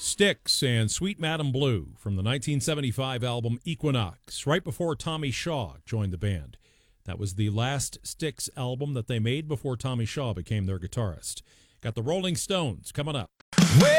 Styx and Sweet Madam Blue from the 1975 album Equinox, right before Tommy Shaw joined the band. That was the last Styx album that they made before Tommy Shaw became their guitarist. Got the Rolling Stones coming up. Well,